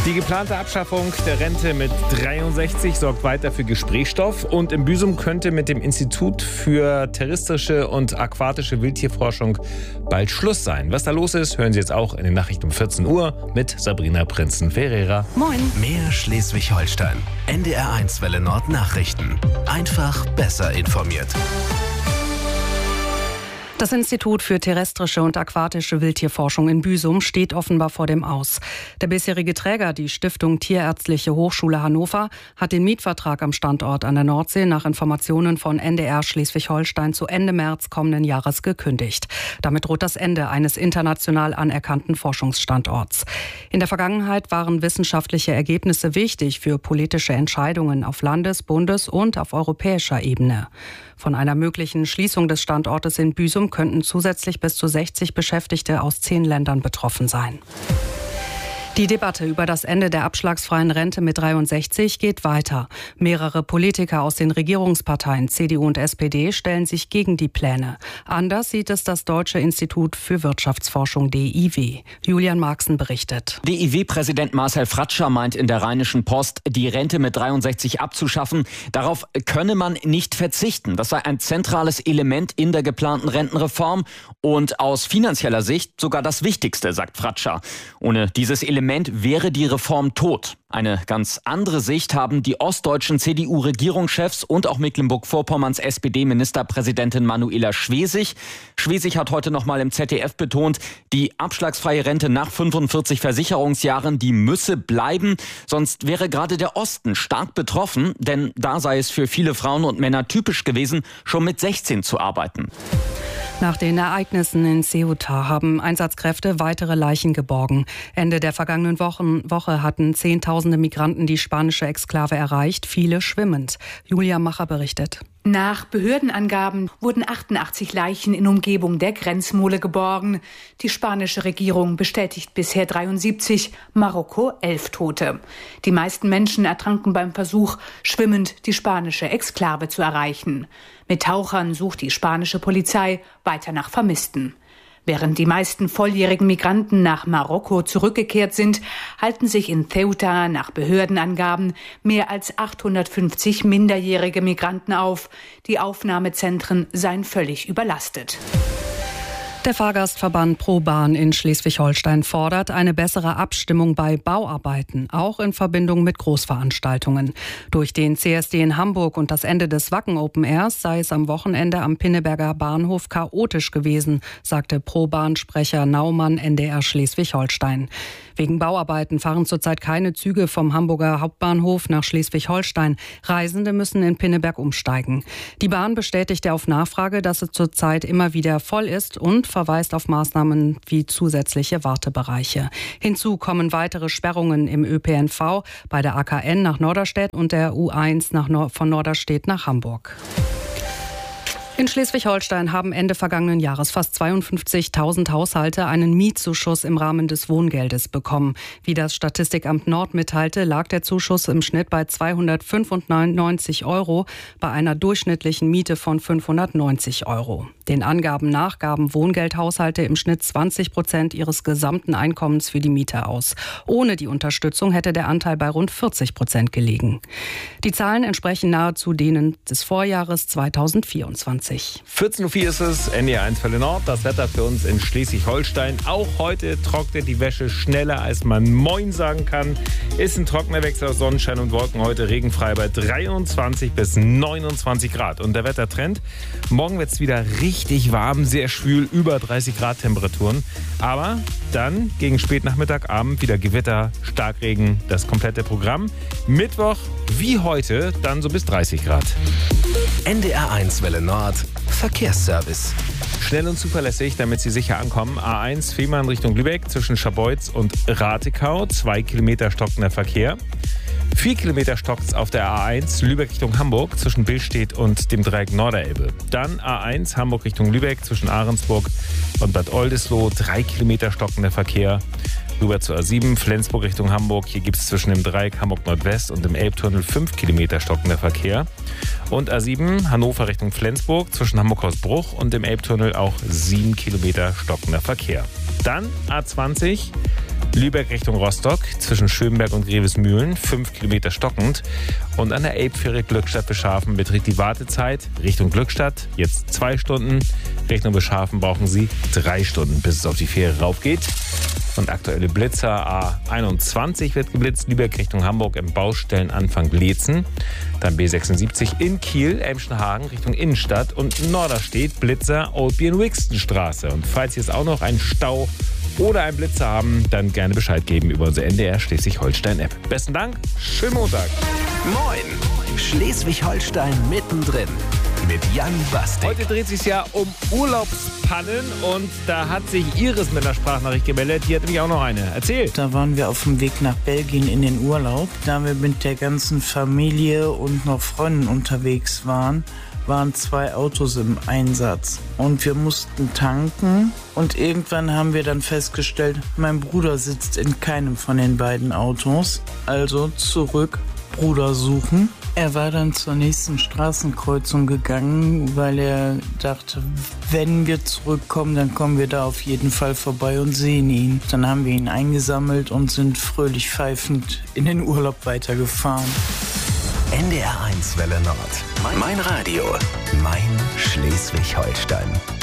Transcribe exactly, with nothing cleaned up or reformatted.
Die geplante Abschaffung der Rente mit dreiundsechzig sorgt weiter für Gesprächsstoff und in Büsum könnte mit dem Institut für terrestrische und aquatische Wildtierforschung bald Schluss sein. Was da los ist, hören Sie jetzt auch in den Nachrichten um vierzehn Uhr mit Sabrina Prinzen-Ferreira. Moin. Mehr Schleswig-Holstein. N D R eins Welle Nord Nachrichten. Einfach besser informiert. Das Institut für terrestrische und aquatische Wildtierforschung in Büsum steht offenbar vor dem Aus. Der bisherige Träger, die Stiftung Tierärztliche Hochschule Hannover, hat den Mietvertrag am Standort an der Nordsee nach Informationen von N D R Schleswig-Holstein zu Ende März kommenden Jahres gekündigt. Damit droht das Ende eines international anerkannten Forschungsstandorts. In der Vergangenheit waren wissenschaftliche Ergebnisse wichtig für politische Entscheidungen auf Landes-, Bundes- und auf europäischer Ebene. Von einer möglichen Schließung des Standortes in Büsum könnten zusätzlich bis zu sechzig Beschäftigte aus zehn Ländern betroffen sein. Die Debatte über das Ende der abschlagsfreien Rente mit dreiundsechzig geht weiter. Mehrere Politiker aus den Regierungsparteien C D U und S P D stellen sich gegen die Pläne. Anders sieht es das Deutsche Institut für Wirtschaftsforschung D I W. Julian Marxen berichtet. D I W-Präsident Marcel Fratscher meint in der Rheinischen Post, die Rente mit dreiundsechzig abzuschaffen. Darauf könne man nicht verzichten. Das sei ein zentrales Element in der geplanten Rentenreform und aus finanzieller Sicht sogar das Wichtigste, sagt Fratscher. Ohne dieses Element wäre die Reform tot. Eine ganz andere Sicht haben die ostdeutschen C D U-Regierungschefs und auch Mecklenburg-Vorpommerns S P D-Ministerpräsidentin Manuela Schwesig. Schwesig hat heute noch mal im Z D F betont, die abschlagsfreie Rente nach fünfundvierzig Versicherungsjahren, die müsse bleiben. Sonst wäre gerade der Osten stark betroffen, denn da sei es für viele Frauen und Männer typisch gewesen, schon mit sechzehn zu arbeiten. Nach den Ereignissen in Ceuta haben Einsatzkräfte weitere Leichen geborgen. Ende der vergangenen Wochen, Woche hatten Zehntausende Migranten die spanische Exklave erreicht, viele schwimmend. Julia Macher berichtet. Nach Behördenangaben wurden achtundachtzig Leichen in Umgebung der Grenzmole geborgen. Die spanische Regierung bestätigt bisher dreiundsiebzig, Marokko elf Tote. Die meisten Menschen ertranken beim Versuch, schwimmend die spanische Exklave zu erreichen. Mit Tauchern sucht die spanische Polizei weiter nach Vermissten. Während die meisten volljährigen Migranten nach Marokko zurückgekehrt sind, halten sich in Ceuta nach Behördenangaben mehr als achthundertfünfzig minderjährige Migranten auf. Die Aufnahmezentren seien völlig überlastet. Der Fahrgastverband ProBahn in Schleswig-Holstein fordert eine bessere Abstimmung bei Bauarbeiten, auch in Verbindung mit Großveranstaltungen. Durch den C S D in Hamburg und das Ende des Wacken Open Airs sei es am Wochenende am Pinneberger Bahnhof chaotisch gewesen, sagte ProBahn-Sprecher Naumann N D R Schleswig-Holstein. Wegen Bauarbeiten fahren zurzeit keine Züge vom Hamburger Hauptbahnhof nach Schleswig-Holstein. Reisende müssen in Pinneberg umsteigen. Die Bahn bestätigte auf Nachfrage, dass es zurzeit immer wieder voll ist und verweist auf Maßnahmen wie zusätzliche Wartebereiche. Hinzu kommen weitere Sperrungen im Ö P N V bei der A K N nach Norderstedt und der U eins nach Nor- von Norderstedt nach Hamburg. In Schleswig-Holstein haben Ende vergangenen Jahres fast zweiundfünfzigtausend Haushalte einen Mietzuschuss im Rahmen des Wohngeldes bekommen. Wie das Statistikamt Nord mitteilte, lag der Zuschuss im Schnitt bei zweihundertfünfundneunzig Euro bei einer durchschnittlichen Miete von fünfhundertneunzig Euro. Den Angaben nach gaben Wohngeldhaushalte im Schnitt zwanzig Prozent ihres gesamten Einkommens für die Miete aus. Ohne die Unterstützung hätte der Anteil bei rund vierzig Prozent gelegen. Die Zahlen entsprechen nahezu denen des Vorjahres zweitausendvierundzwanzig. vierzehn Uhr vier ist es, N D R eins Welle Nord. Das Wetter für uns in Schleswig-Holstein. Auch heute trocknet die Wäsche schneller, als man Moin sagen kann. Ist ein trockener Wechsel aus Sonnenschein und Wolken. Heute regenfrei bei dreiundzwanzig bis neunundzwanzig Grad. Und der Wettertrend, morgen wird es wieder richtig warm, sehr schwül, über dreißig Grad Temperaturen. Aber dann gegen Spätnachmittag, Abend wieder Gewitter, Starkregen, das komplette Programm. Mittwoch wie heute dann so bis dreißig Grad. N D R eins Welle Nord Verkehrsservice. Schnell und zuverlässig, damit Sie sicher ankommen. A eins Fehmarn Richtung Lübeck zwischen Scharbeutz und Ratekau. Zwei Kilometer stockender Verkehr. Vier Kilometer stockt's auf der A eins Lübeck Richtung Hamburg zwischen Billstedt und dem Dreieck Norderelbe. Dann A eins Hamburg Richtung Lübeck zwischen Ahrensburg und Bad Oldesloe. Drei Kilometer stockender Verkehr. Rüber zur A sieben, Flensburg Richtung Hamburg. Hier gibt es zwischen dem Dreieck Hamburg Nordwest und dem Elbtunnel fünf Kilometer stockender Verkehr. Und A sieben, Hannover Richtung Flensburg, zwischen Hamburg-Hausbruch und dem Elbtunnel auch sieben Kilometer stockender Verkehr. Dann A zwanzig, Lübeck Richtung Rostock zwischen Schönberg und Grevesmühlen, fünf Kilometer stockend. Und an der Elbfähre Glückstadt-Beschafen beträgt die Wartezeit Richtung Glückstadt jetzt zwei Stunden. Richtung Beschafen brauchen Sie drei Stunden, bis es auf die Fähre raufgeht. Und aktuelle Blitzer A einundzwanzig wird geblitzt, Lübeck Richtung Hamburg im Baustellenanfang Leetzen. Dann B sechsundsiebzig in Kiel, Emschenhagen Richtung Innenstadt und Norderstedt Blitzer Oldbier-Wixton-Straße. Und falls Sie jetzt auch noch einen Stau oder einen Blitzer haben, dann gerne Bescheid geben über unsere N D R Schleswig-Holstein-App. Besten Dank, schönen Montag. Moin, Schleswig-Holstein mittendrin mit Jan Bastik. Heute dreht es sich ja um Urlaubspannen und da hat sich Iris mit einer Sprachnachricht gemeldet. Die hat nämlich auch noch eine. Erzähl. Da waren wir auf dem Weg nach Belgien in den Urlaub. Da wir mit der ganzen Familie und noch Freunden unterwegs waren, waren zwei Autos im Einsatz und wir mussten tanken und irgendwann haben wir dann festgestellt, mein Bruder sitzt in keinem von den beiden Autos, also zurück, Bruder suchen. Er war dann zur nächsten Straßenkreuzung gegangen, weil er dachte, wenn wir zurückkommen, dann kommen wir da auf jeden Fall vorbei und sehen ihn. Dann haben wir ihn eingesammelt und sind fröhlich pfeifend in den Urlaub weitergefahren. N D R eins Welle Nord. Mein Radio. Mein Schleswig-Holstein.